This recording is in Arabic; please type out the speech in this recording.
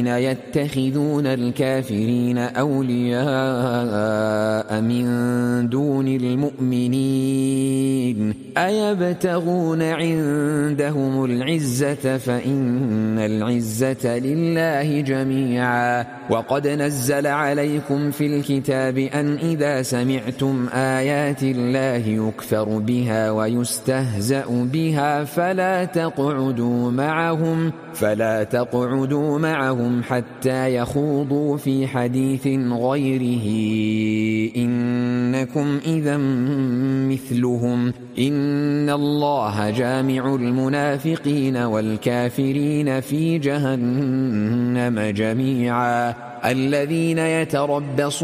يتخذون الكافرين أولياء من دون المؤمنين أيبتغون عندهم العزة فإن العزة لله جميعا وقد نزل عليكم في الكتاب أن إذا سمعتم آيات الله يكفر بها ويستهزأ بها فلا تقعدوا معهم حتى يخوضوا في حديث غيره إنكم إذا مثلهم إن الله جامع المنافقين والكافرين في جهنم جميعا الذين يتربصون